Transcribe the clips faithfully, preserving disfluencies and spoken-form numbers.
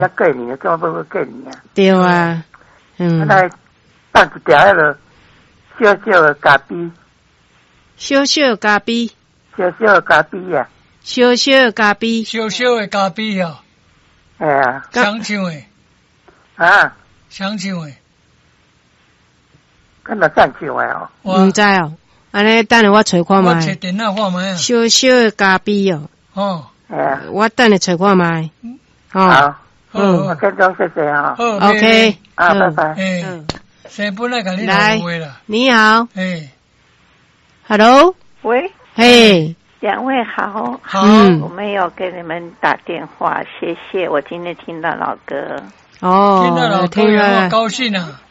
要过年，怎么不会过年啊？ 对啊，嗯。 来放一条迄个小小的咖啡， 小小咖啡， 小小的咖啡啊， 小小的咖啡， 小小的咖啡哦。 哎呀， 香肠诶， 啊， 香肠诶， 敢若上去话哦， 唔知哦。安尼等下我找看卖。 我找电脑看卖啊。 小小的咖啡哦。 哦。 哎呀， 我等下找看卖。 好， 哦。 嗯，我跟钟谢谢啊。 好 ，OK， 啊，拜拜。 哎，先本来甲你来话啦。 你好。 哎 ，Hello。 喂。 嘿。 两位好。 好。 我没有给你们打电话，谢谢。我今天听到老歌。 哦。 听到老歌有没有高兴啊？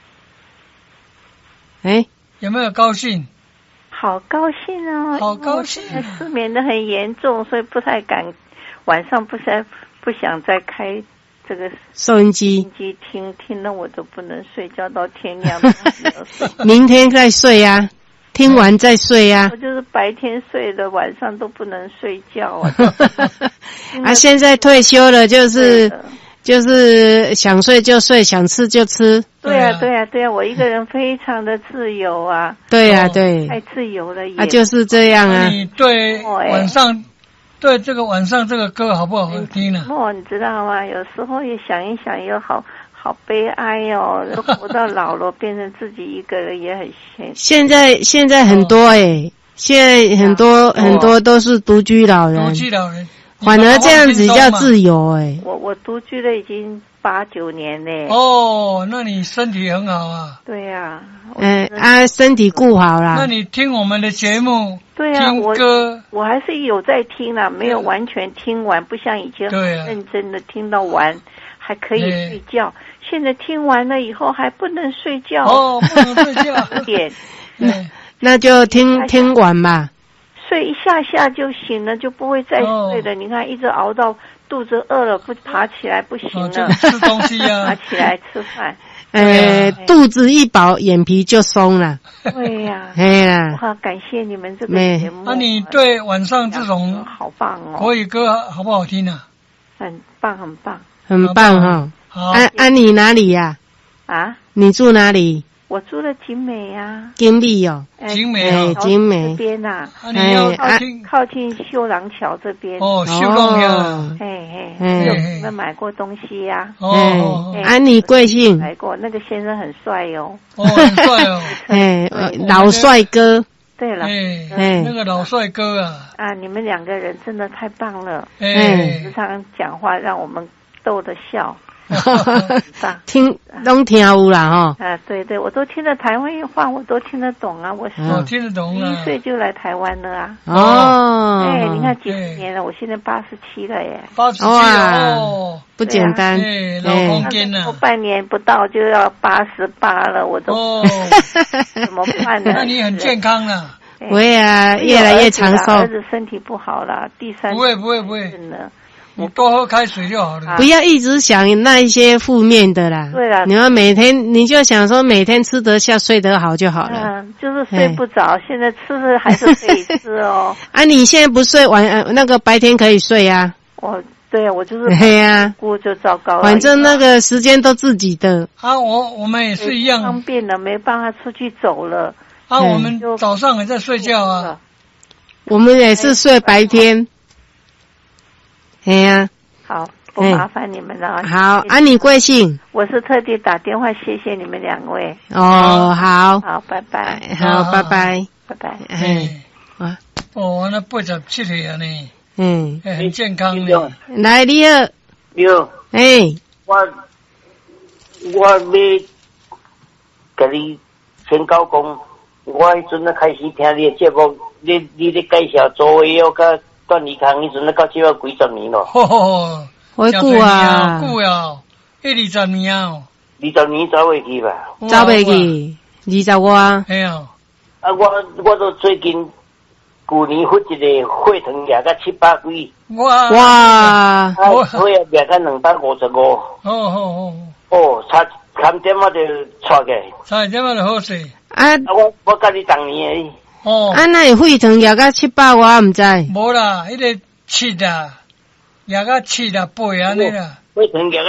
哎。 有没有高兴？ 好高兴啊！ 好高兴！ 失眠的很严重，所以不太敢，晚上不再不想再开这个收音机， 收音机听，听了我都不能睡觉到天亮。 明天再睡啊，听完再睡啊。 我就是白天睡的，晚上都不能睡觉啊。 啊，现在退休了，就是就是想睡就睡，想吃就吃。 对啊，对啊，对啊，我一个人非常的自由啊。 对啊，对。 太自由了也。 啊，就是这样啊。 你对晚上，对这个晚上这个歌好不好听呢？ 哦，你知道吗？有时候也想一想，又好好悲哀哦。活到老了，变成自己一个人也很闲。 现在现在很多哎、欸，现在很多、哦、很多都是独居老人。 独居老人。 反而这样子叫自由哎、欸。 我我独居了已经八九年嘞。 哦，那你身体很好啊。 对呀、啊。 嗯啊，身体顾好啦。 那你听我们的节目， 对啊， 听歌， 我我还是有在听啦，没有完全听完，不像以前很认真的听到完，还可以睡觉。现在听完了以后还不能睡觉。 哦，不能睡觉。 点。 对，那就听听完吧。 睡一下下就醒了，就不会再睡了。 哦、 你看，一直熬到肚子饿了，不爬起来不行了。 哦、吃东西啊， 爬起来吃饭。 呃，肚子一饱，眼皮就松了。 对呀、啊， 哎呀， 好感谢你们这个节目。 那、啊、你对晚上这种好棒哦， 国语歌好不好听啊？ 很棒，很棒， 很棒哈。 好， 安安，你哪里呀？ 啊？ 你住哪里？ 我住的景美呀， 景美哦， 景美哦， 景美这边呐， 你要靠近靠近秀廊桥这边哦，秀廊桥， 嘿嘿，有没有买过东西呀？ 哦， 安你贵姓？ 买过，那个先生很帅哟， 哦，很帅哦， 哎，老帅哥。 对了， 哎，那个老帅哥啊， 啊，你们两个人真的太棒了， 哎， 时常讲话让我们逗得笑。 听都听有啦哈、哦、 啊，对对，我都听得台湾话，我都听得懂啊。我是我听得懂啊， 一岁就来台湾了啊。 哦， 哎，你看几十年了，我现在八十七了耶。 八十七哦， 不简单。 哎，老空间了。 我半年不到就要八十八了，我都哦， 怎么办呢？ 那你很健康了。 我也啊，越来越长寿。 儿子身体不好了，第三不会不会不会。 真的。 你多喝开水就好了， 不要一直想那一些负面的啦。 对啦， 你要每天你就想说每天吃得下睡得好就好了。 嗯，就是睡不着，现在吃的还是可以吃哦。 啊，你现在不睡晚那个白天可以睡啊。 我对啊，我就是对呀， 我就糟糕了。 反正那个时间都自己的。 啊，我我们也是一样， 方便了，没办法出去走了。 啊，我们早上也在睡觉啊。 我们也是睡白天。哎呀。 好，不麻烦你们了。 好，啊，你贵姓？ 我是特地打电话谢谢你们两位。 哦，好， 好，拜拜。 好，拜拜， 拜拜。 哎，啊，哦，那八十七岁啊呢， 嗯， 很健康呢。 来，你好， 你好， 哎， 我我要跟你宣告讲，我迄阵啊开始听你的节目，你你咧介绍做位要甲。段尼康，迄阵咧到即要几十年咯。 吼吼， 好久啊， 久啊，一二十年啊。 二十年走未去吧？ 走未去，二十外。 系啊。 啊，我我都最近去年发一个血糖压到七百几。 哇哇！ 我血压压到两百五十五。 哦哦哦。 哦，差差点我就错个。 差点我就好势。 啊！ 我我甲你当年诶。 哦，啊，那血糖压到七百我唔知。 无啦，迄个七啊，压到七啊八安尼啦。 血未曾了。